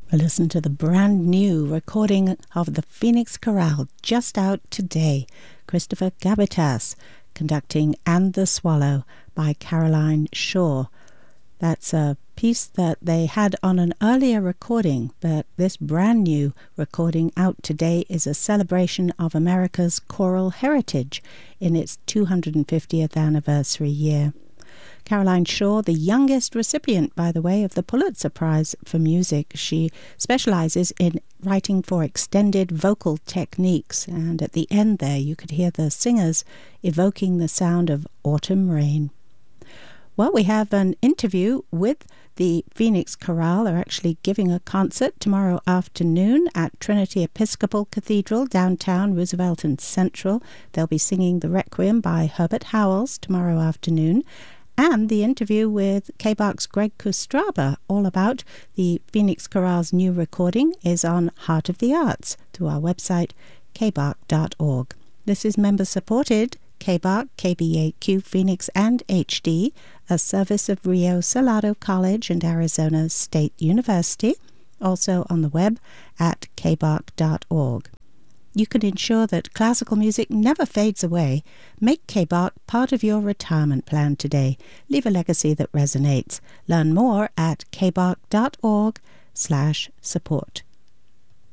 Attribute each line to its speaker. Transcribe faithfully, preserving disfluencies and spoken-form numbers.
Speaker 1: Listen to the brand new recording of the Phoenix Chorale, just out today. Christopher Gabitas conducting And the Swallow by Caroline Shaw. That's a piece that they had on an earlier recording, but this brand new recording out today is a celebration of America's choral heritage in its two hundred fiftieth anniversary year. Caroline Shaw, the youngest recipient, by the way, of the Pulitzer Prize for Music. She specializes in writing for extended vocal techniques, and at the end there you could hear the singers evoking the sound of autumn rain. Well, we have an interview with the Phoenix Chorale. They're actually giving a concert tomorrow afternoon at Trinity Episcopal Cathedral, downtown Roosevelt and Central. They'll be singing the Requiem by Herbert Howells tomorrow afternoon. And the interview with K B A R's Greg Kustraba, all about the Phoenix Chorale's new recording, is on Heart of the Arts through our website, k b a r c dot org. This is member-supported K B A R, K B A Q Phoenix and H D, a service of Rio Salado College and Arizona State University, also on the web at k b a r c dot org. You can ensure that classical music never fades away. Make K B A R C part of your retirement plan today. Leave a legacy that resonates. Learn more at k b a r c dot org slash support.